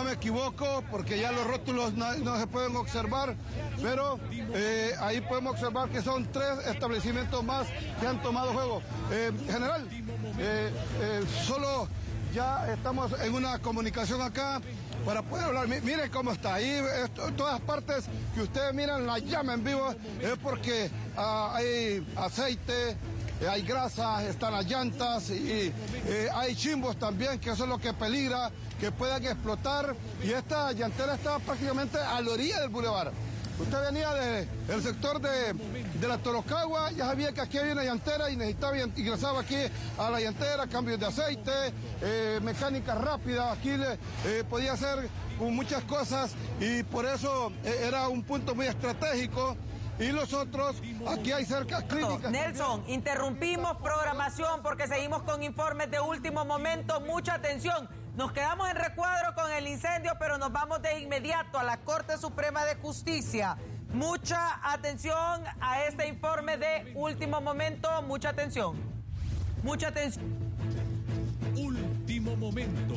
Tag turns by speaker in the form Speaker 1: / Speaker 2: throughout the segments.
Speaker 1: me equivoco, porque ya los rótulos no se pueden observar, pero ahí podemos observar que son 3 establecimientos más que han tomado juego. General, solo ya estamos en una comunicación acá para poder hablar. Miren cómo está ahí, todas partes que ustedes miran la llama en vivo es porque hay aceite, hay grasa, están las llantas y hay chimbos también, que eso es lo que peligra, que puedan explotar, y esta llantera está prácticamente a la orilla del bulevar. Usted venía del sector de la Torocagua, ya sabía que aquí había una llantera y necesitaba ingresaba aquí a la llantera, cambios de aceite, mecánica rápida, aquí podía hacer muchas cosas y por eso era un punto muy estratégico. Y los otros, aquí hay cerca clínicas.
Speaker 2: Nelson, interrumpimos programación porque seguimos con informes de último momento. Mucha atención. Nos quedamos en recuadro con el incendio, pero nos vamos de inmediato a la Corte Suprema de Justicia. Mucha atención a este informe de último momento. Mucha atención. Mucha atención.
Speaker 3: Último momento.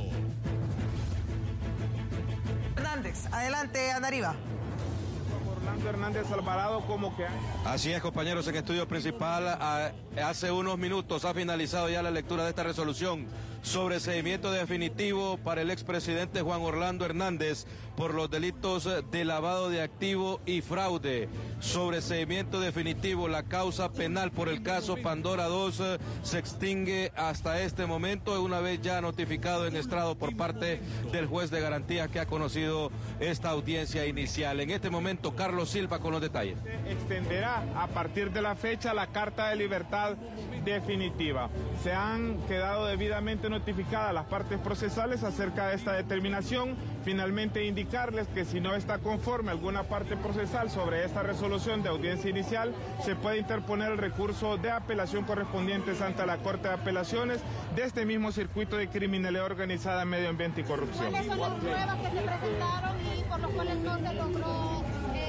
Speaker 2: Hernández, adelante, Anariva.
Speaker 4: Orlando Hernández Alvarado, como que...
Speaker 5: Así es, compañeros, en estudio principal, hace unos minutos ha finalizado ya la lectura de esta resolución sobre seguimiento definitivo para el expresidente Juan Orlando Hernández por los delitos de lavado de activo y fraude. Sobre seguimiento definitivo, la causa penal por el caso Pandora 2 se extingue hasta este momento, una vez ya notificado en estrado por parte del juez de garantías que ha conocido esta audiencia inicial. En este momento, Carlos Silva con los detalles.
Speaker 4: Extenderá a partir de la fecha la carta de libertad definitiva. Se han quedado debidamente notificadas las partes procesales acerca de esta determinación. Finalmente indicarles que si no está conforme alguna parte procesal sobre esta resolución de audiencia inicial, se puede interponer el recurso de apelación correspondiente ante la Corte de Apelaciones de este mismo circuito de criminalidad organizada, medio ambiente y corrupción.
Speaker 6: ¿Cuáles son las pruebas que se presentaron y por las cuales no se logró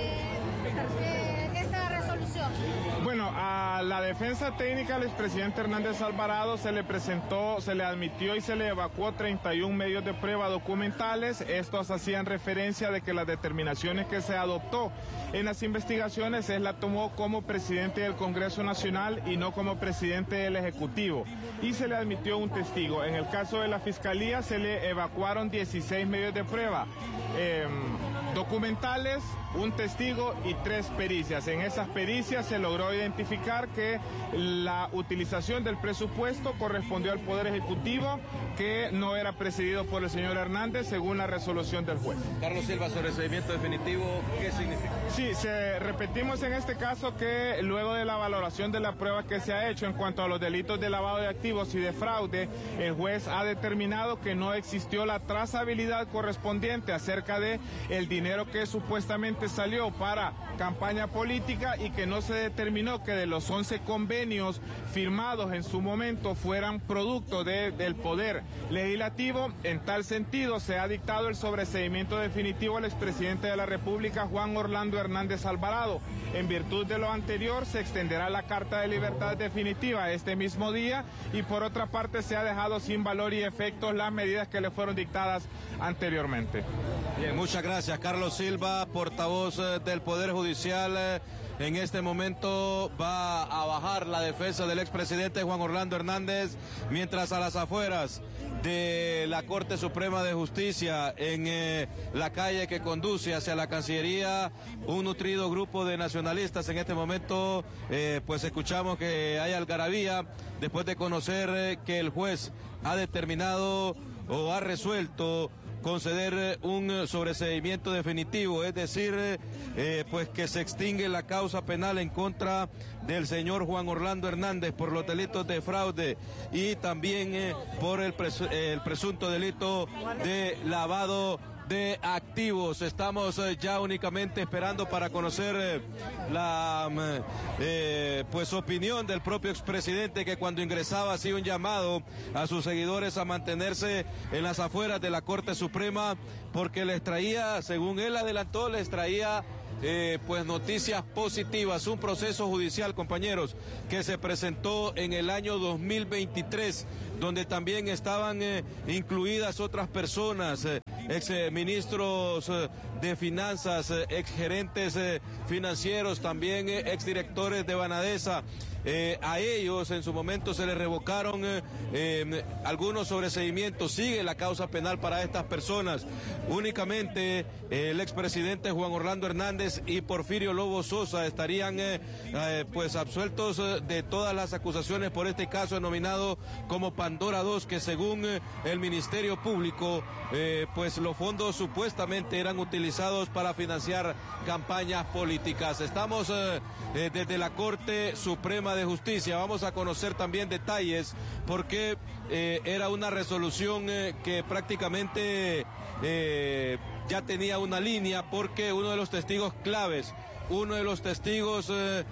Speaker 6: esta resolución?
Speaker 4: Bueno, a la defensa técnica del expresidente Hernández Alvarado se le presentó, se le admitió y se le evacuó 31 medios de prueba documentales. Estos hacían referencia de que las determinaciones que se adoptó en las investigaciones él la tomó como presidente del Congreso Nacional y no como presidente del Ejecutivo. Y se le admitió un testigo. En el caso de la Fiscalía se le evacuaron 16 medios de prueba documentales, un testigo y 3 pericias. En esas pericias se logró identificar que la utilización del presupuesto correspondió al Poder Ejecutivo, que no era presidido por el señor Hernández, según la resolución del juez.
Speaker 5: Carlos Silva, sobre el seguimiento definitivo, ¿qué significa?
Speaker 4: Sí, repetimos en este caso que luego de la valoración de la prueba que se ha hecho en cuanto a los delitos de lavado de activos y de fraude, el juez ha determinado que no existió la trazabilidad correspondiente acerca de el dinero que supuestamente salió para campaña política y que no se determinó que de los 11 convenios firmados en su momento fueran producto del Poder Legislativo. En tal sentido, se ha dictado el sobreseimiento definitivo al expresidente de la República, Juan Orlando Hernández Alvarado. En virtud de lo anterior, se extenderá la carta de libertad definitiva este mismo día y por otra parte se ha dejado sin valor y efectos las medidas que le fueron dictadas anteriormente.
Speaker 5: Bien, muchas gracias, Carlos Silva, portavoz del Poder Judicial. En este momento va a bajar la defensa del expresidente Juan Orlando Hernández, mientras a las afueras de la Corte Suprema de Justicia, en la calle que conduce hacia la Cancillería, un nutrido grupo de nacionalistas. En este momento, pues escuchamos que hay algarabía después de conocer que el juez ha determinado o ha resuelto conceder un sobreseimiento definitivo, es decir, pues que se extingue la causa penal en contra del señor Juan Orlando Hernández por los delitos de fraude y también por el presunto delito de lavado de activos. Estamos ya únicamente esperando para conocer la pues opinión del propio expresidente, que cuando ingresaba hacía un llamado a sus seguidores a mantenerse en las afueras de la Corte Suprema, porque les traía, según él adelantó, les traía pues noticias positivas. Un proceso judicial, compañeros, que se presentó en el año 2023, donde también estaban incluidas otras personas, ex ministros de finanzas, ex gerentes financieros, también ex directores de Banadesa. A ellos en su momento se les revocaron algunos sobreseimientos. Sigue la causa penal para estas personas. Únicamente el expresidente Juan Orlando Hernández y Porfirio Lobo Sosa estarían pues absueltos de todas las acusaciones por este caso denominado como Pandora 2, que según el Ministerio Público pues los fondos supuestamente eran utilizados para financiar campañas políticas. Estamos desde la Corte Suprema de Justicia. Vamos a conocer también detalles porque era una resolución que prácticamente ya tenía una línea, porque uno de los testigos claves, uno de los testigos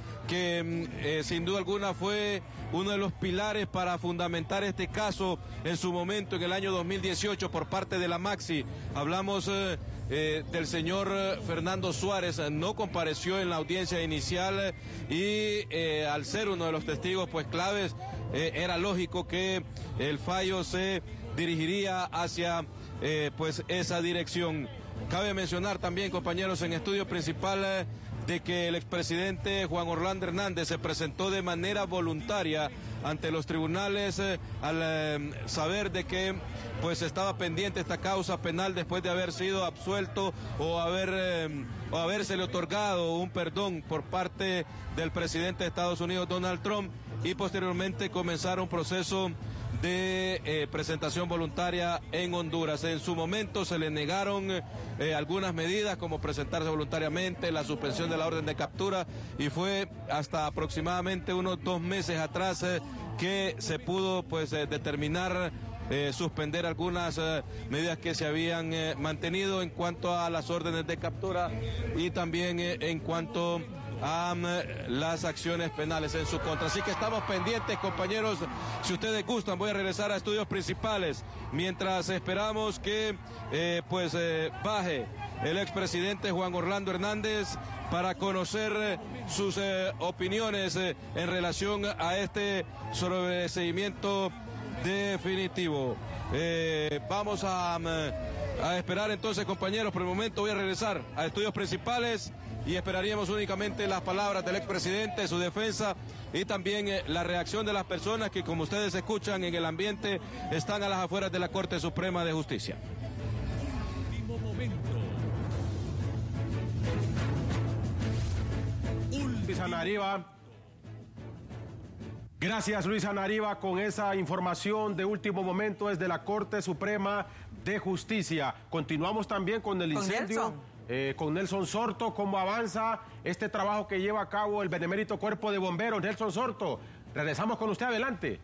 Speaker 5: que sin duda alguna fue uno de los pilares para fundamentar este caso en su momento, en el año 2018, por parte de la Maxi. Hablamos del señor Fernando Suárez. No compareció en la audiencia inicial y al ser uno de los testigos pues claves, era lógico que el fallo se dirigiría hacia pues esa dirección. Cabe mencionar también, compañeros, en estudio principal de que el expresidente Juan Orlando Hernández se presentó de manera voluntaria ante los tribunales al saber de que pues estaba pendiente esta causa penal después de haber sido absuelto o habérsele otorgado un perdón por parte del presidente de Estados Unidos, Donald Trump, y posteriormente comenzar un proceso de presentación voluntaria en Honduras. En su momento se le negaron algunas medidas como presentarse voluntariamente, la suspensión de la orden de captura, y fue hasta aproximadamente unos 2 meses atrás que se pudo pues determinar suspender algunas medidas que se habían mantenido en cuanto a las órdenes de captura y también en cuanto a las acciones penales en su contra. Así que estamos pendientes, compañeros. Si ustedes gustan, voy a regresar a estudios principales mientras esperamos que baje el expresidente Juan Orlando Hernández para conocer sus opiniones en relación a este sobreseimiento definitivo. Vamos a esperar entonces, compañeros. Por el momento voy a regresar a estudios principales y esperaríamos únicamente las palabras del expresidente, su defensa y también la reacción de las personas que, como ustedes escuchan en el ambiente, están a las afueras de la Corte Suprema de Justicia.
Speaker 3: Luis Anariva. Gracias, Luis Anariva, con esa información de último momento desde la Corte Suprema de Justicia. Continuamos también con el incendio. Con Nelson Sorto, cómo avanza este trabajo que lleva a cabo el Benemérito Cuerpo de Bomberos. Nelson Sorto, regresamos con usted, adelante.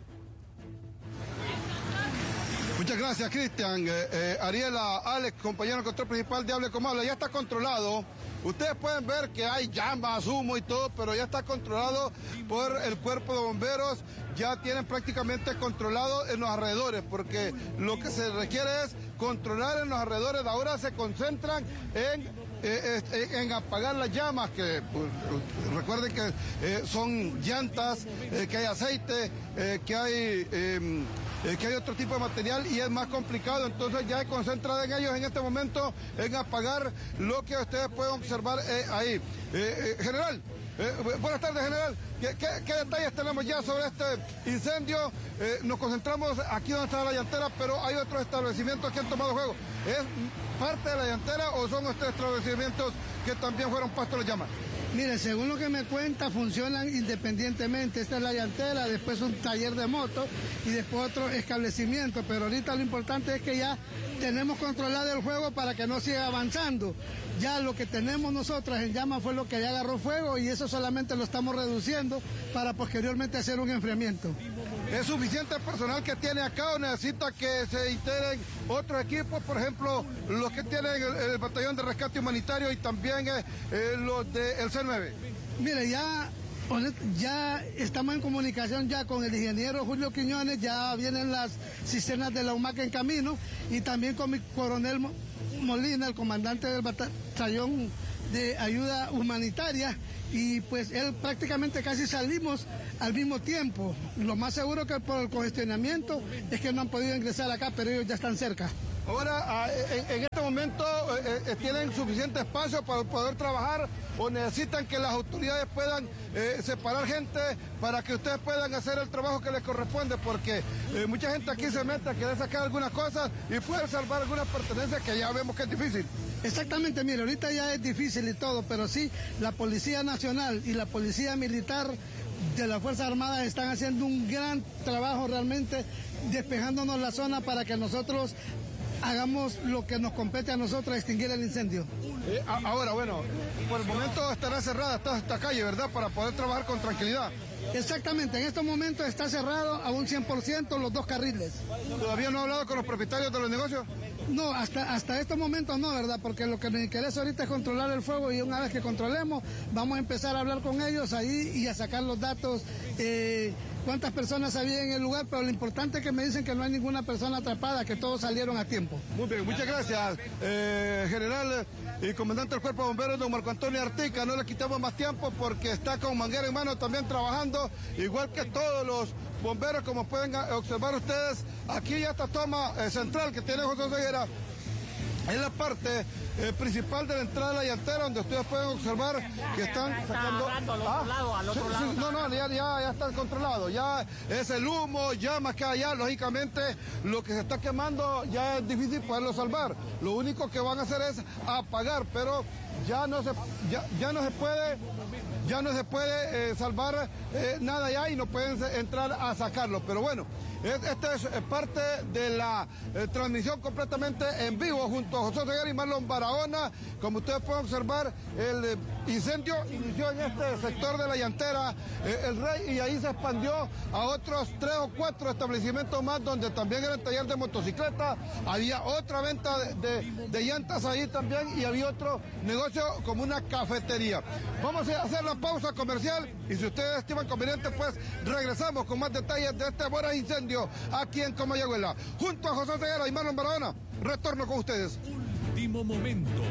Speaker 1: Muchas gracias, Cristian. Ariela, Alex, compañero control principal de Hable Como Habla, ya está controlado. Ustedes pueden ver que hay llamas, humo y todo, pero ya está controlado por el Cuerpo de Bomberos. Ya tienen prácticamente controlado en los alrededores, porque lo que se requiere es controlar en los alrededores. Ahora se concentran en apagar las llamas, que pues, recuerden que son llantas, que hay aceite, que hay otro tipo de material y es más complicado. Entonces ya he concentrado en ellos en este momento en apagar lo que ustedes pueden observar ahí. General, buenas tardes, general. ¿Qué detalles tenemos ya sobre este incendio? Nos concentramos aquí donde está la llantera, pero hay otros establecimientos que han tomado fuego. ¿Es parte de la llantera o son estos establecimientos que también fueron pasto de las llamas?
Speaker 7: Mire, según lo que me cuenta, funcionan independientemente. Esta es la llantera, después un taller de motos y después otro establecimiento. Pero ahorita lo importante es que ya tenemos controlado el fuego para que no siga avanzando. Ya lo que tenemos nosotros en llama fue lo que ya agarró fuego y eso solamente lo estamos reduciendo para posteriormente hacer un enfriamiento.
Speaker 1: ¿Es suficiente el personal que tiene acá o necesita que se integren otros equipos? Por ejemplo, los que tienen el batallón de rescate humanitario y también los del C9.
Speaker 7: Mire, ya Ya estamos en comunicación ya con el ingeniero Julio Quiñones, ya vienen las cisternas de la UMAC en camino, y también con mi coronel Molina, el comandante del batallón de ayuda humanitaria, y pues él prácticamente casi salimos al mismo tiempo. Lo más seguro que por el congestionamiento es que no han podido ingresar acá, pero ellos ya están cerca.
Speaker 1: Ahora, en este momento, ¿tienen suficiente espacio para poder trabajar o necesitan que las autoridades puedan separar gente para que ustedes puedan hacer el trabajo que les corresponde? Porque mucha gente aquí se mete a querer sacar algunas cosas y poder salvar algunas pertenencias que ya vemos que es difícil.
Speaker 7: Exactamente, mire, ahorita ya es difícil y todo, pero sí, la Policía Nacional y la Policía Militar de las Fuerzas Armadas están haciendo un gran trabajo realmente despejándonos la zona para que nosotros hagamos lo que nos compete a nosotros, extinguir el incendio.
Speaker 1: Ahora, bueno, por el momento estará cerrada toda esta calle, ¿verdad? Para poder trabajar con tranquilidad.
Speaker 7: Exactamente, en estos momentos está cerrado a un 100% los 2 carriles.
Speaker 1: ¿Todavía no ha hablado con los propietarios de los negocios?
Speaker 7: No, hasta estos momentos no, ¿verdad? Porque lo que nos interesa ahorita es controlar el fuego, y una vez que controlemos, vamos a empezar a hablar con ellos ahí y a sacar los datos, cuántas personas había en el lugar, pero lo importante es que me dicen que no hay ninguna persona atrapada, que todos salieron a tiempo.
Speaker 1: Muy bien, muchas gracias, general y comandante del Cuerpo de Bomberos, don Marco Antonio Artica. No le quitamos más tiempo porque está con manguera en mano también trabajando, igual que todos los bomberos, como pueden observar ustedes. Aquí ya esta toma central que tiene José Ceguera es la parte principal de la entrada de la llantera, donde ustedes pueden observar que están sacando... Ya están controlados, ya es el humo, llamas que hay allá, lógicamente lo que se está quemando ya es difícil poderlo salvar. Lo único que van a hacer es apagar, pero ya no se puede salvar nada allá y no pueden entrar a sacarlo. Pero bueno, esta es parte de la transmisión completamente en vivo junto a José Ceguera y Marlon Barahona. Como ustedes pueden observar, el incendio inició en este sector de la llantera El Rey, y ahí se expandió a otros 3 o 4 establecimientos más, donde también era el taller de motocicleta, había otra venta de llantas ahí también, y había otro negocio como una cafetería. Vamos a hacer la pausa comercial, y si ustedes estiman conveniente, pues regresamos con más detalles de este buen incendio aquí en Comayagüela. Junto a José Ceguera y Marlon Barahona, retorno con ustedes.
Speaker 8: Último momento.